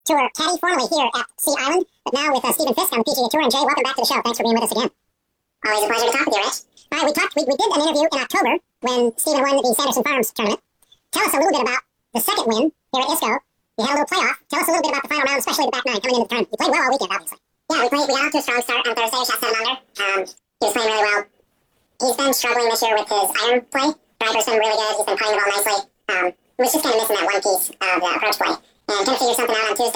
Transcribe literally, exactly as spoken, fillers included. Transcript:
Tour caddy, formerly here at Sea Island, but now with uh, Stephen Fisk on the P G A Tour. And Jay, welcome back to the show. Thanks for being with us again. Always a pleasure to talk with you, Rich. All right, we talked. We, we did an interview in October when Stephen won the Sanderson Farms tournament. Tell us a little bit about the second win here at ISCO. You had a little playoff. Tell us a little bit about the final round, especially the back nine coming into the tournament. You played well all weekend, obviously. Yeah, we played. We got off to a strong start on Thursday. Shot seven under. Um, he was playing really well. He's been struggling this year with his iron play. Driver's been really good. He's been playing the ball nicely. Um, he was just kind of missing that one piece of the approach play. And kind of figured something out on Tuesday.